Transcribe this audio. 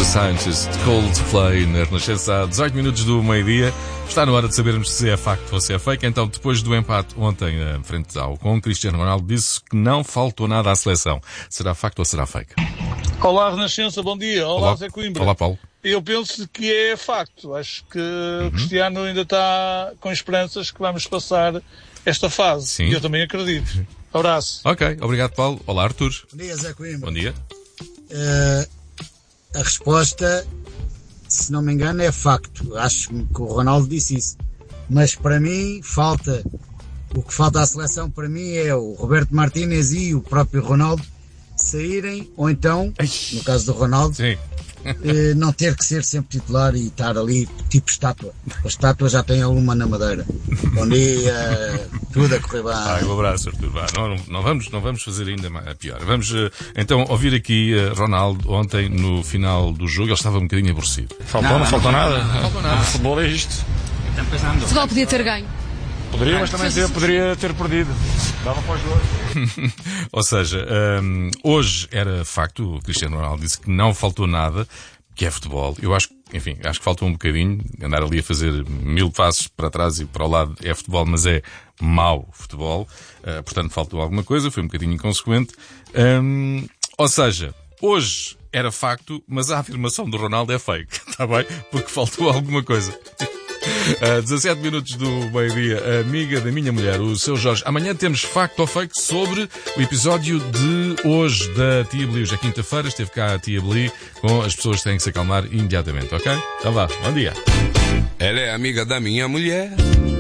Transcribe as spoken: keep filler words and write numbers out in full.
Scientist, Coldplay, na Renascença, há dezoito minutos do meio-dia. Está na hora de sabermos se é facto ou se é fake. Então, depois do empate ontem, frente ao com Cristiano Ronaldo, disse que não faltou nada à seleção. Será facto ou será fake? Olá, Renascença, bom dia. Olá, Olá. Zé Coimbra. Olá, Paulo. Eu penso que é facto. Acho que Uhum. o Cristiano ainda está com esperanças que vamos passar esta fase. Sim. E eu também acredito. Abraço. Ok, obrigado, Paulo. Olá, Arthur. Bom dia, Zé Coimbra. Bom dia. Uh, a resposta, se não me engano, é facto. Acho que o Ronaldo disse isso. Mas para mim, falta. O que falta à seleção, para mim, é o Roberto Martínez e o próprio Ronaldo saírem, ou então, no caso do Ronaldo, Sim. uh, não ter que ser sempre titular e estar ali tipo estátua. A estátua já tem alguma na Madeira. Bom dia, tudo a correr bem. Ah, um abraço, Arthur. Vá, não, não, não, vamos, não vamos fazer ainda mais, pior. Vamos uh, então ouvir aqui uh, Ronaldo ontem no final do jogo. Ele estava um bocadinho aborrecido. Faltou, não, não faltou nada. Não faltou nada. O futebol é isto. O futebol podia ter ganho. Poderia, mas também ter, poderia ter perdido. Dava para os dois. Ou seja, um, hoje era facto, o Cristiano Ronaldo disse que não faltou nada, que é futebol. Eu acho, enfim, acho que faltou um bocadinho, andar ali a fazer mil passos para trás e para o lado é futebol, mas é mau futebol. Uh, portanto, faltou alguma coisa, foi um bocadinho inconsequente. Um, ou seja, hoje era facto, mas a afirmação do Ronaldo é fake, está bem? Porque faltou alguma coisa. Uh, dezassete minutos do meio-dia, a amiga da minha mulher, o seu Jorge. Amanhã temos facto ou fake sobre o episódio de hoje da Tia Beli. Hoje é quinta-feira, esteve cá a Tia Beli, com as pessoas que têm que se acalmar imediatamente, ok? Então vá, bom dia. Ela é amiga da minha mulher.